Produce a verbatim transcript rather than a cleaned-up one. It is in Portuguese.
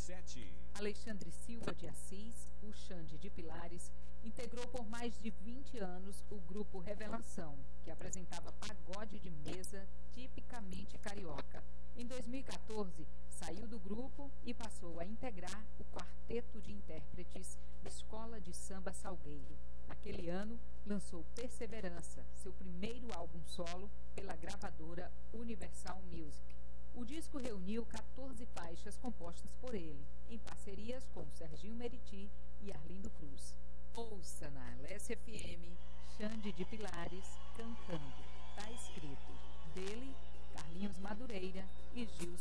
sete. Alexandre Silva de Assis, o Xande de Pilares, integrou por mais de vinte anos o grupo Revelação, que apresentava pagode de mesa tipicamente carioca. Em dois mil e quatorze, saiu do grupo e passou a integrar o quarteto de intérpretes Escola de Samba Salgueiro. Naquele ano, lançou Perseverança, seu primeiro álbum solo pela gravadora Universal Music. O disco reuniu quatorze faixas compostas por ele, em parcerias com Serginho Meriti e Arlindo Cruz. Ouça na L S F M, Xande de Pilares cantando Tá Escrito, dele, Carlinhos Madureira e Gilson